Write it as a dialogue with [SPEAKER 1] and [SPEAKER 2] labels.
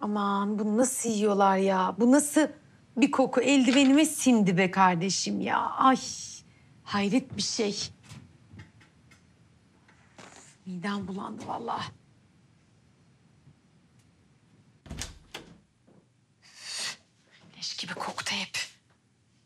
[SPEAKER 1] Aman bunu nasıl yiyorlar ya? Bu nasıl bir koku? Eldivenime sindi be kardeşim ya. Ay hayret bir şey. Midem bulandı vallahi.